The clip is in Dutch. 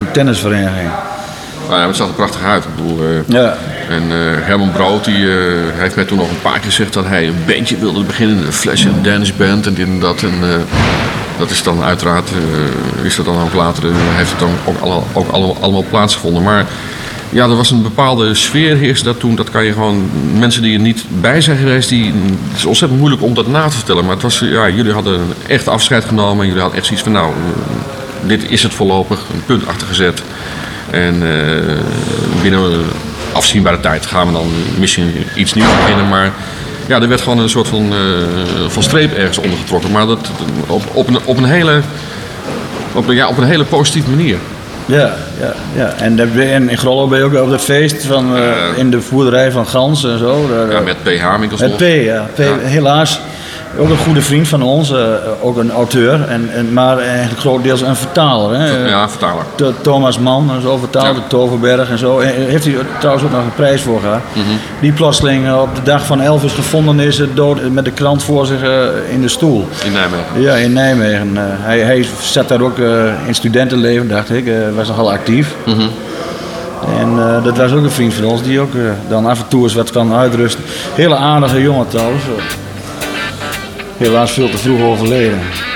tennisvereniging. Nou ja, het zag er prachtig uit. Ik bedoel, Ja. En Herman Brood die, heeft mij toen nog een paar keer gezegd dat hij een bandje wilde beginnen. Een Flash and Dance Band en dit en dat. En dat is dan uiteraard, is dat dan ook later, heeft het dan ook allemaal plaatsgevonden. Maar ja, er was een bepaalde sfeer heerste dat toen. Dat kan je gewoon, mensen die er niet bij zijn geweest, het is ontzettend moeilijk om dat na te vertellen. Maar het was, ja, jullie hadden een echt afscheid genomen. Jullie hadden echt zoiets van, nou, dit is het voorlopig, een punt achter gezet. En binnen afzienbare tijd gaan we dan misschien iets nieuws beginnen. Maar ja, er werd gewoon een soort van streep ergens ondergetrokken. Maar dat op een hele positieve manier. Ja. En in Grollo ben je ook op het feest van, in de boerderij van Gans en zo. Ja, met P. Hamikers met nog. P, ja. Helaas ook een goede vriend van ons, ook een auteur, maar eigenlijk grotendeels een vertaler. Hè? Ja, vertaler. Thomas Mann en zo vertaalde, Toverberg en zo. Heeft hij trouwens ook nog een prijs voor gehad. Die plotseling op de dag van Elvis gevonden is, dood met de krant voor zich in de stoel. In Nijmegen. Ja, in Nijmegen. Hij zat daar ook in studentenleven, dacht ik. Was nogal actief. En dat was ook een vriend van ons die ook dan af en toe eens wat kan uitrusten. Hele aardige jongen trouwens. Helaas veel te vroeg overleden.